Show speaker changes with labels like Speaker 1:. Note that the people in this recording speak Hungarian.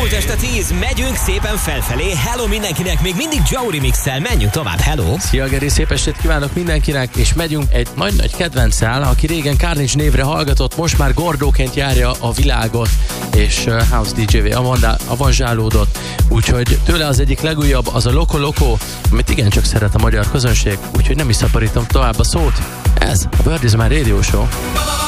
Speaker 1: Múlt este 10, megyünk szépen felfelé. Hello mindenkinek, még mindig Joe Remix-szel. Menjünk tovább, hello!
Speaker 2: Szia Geri, szép estét kívánok mindenkinek, és megyünk egy nagy kedvenccel, aki régen Carnage névre hallgatott, most már Gordóként járja a világot, és House DJ-vé avanzsálódott, úgyhogy tőle az egyik legújabb, az a Loco Loco, amit igencsak szeret a magyar közönség, úgyhogy nem is szaporítom tovább a szót. Ez a Bird is My Radio Show.